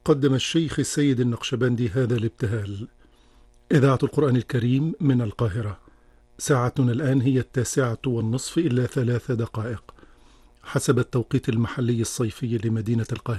قدم الشيخ السيد النقشبندي هذا الابتهال. إذاعة القرآن الكريم من القاهرة. ساعتنا الآن هي 9:30 إلا 3 دقائق حسب التوقيت المحلي الصيفي لمدينة القاهرة.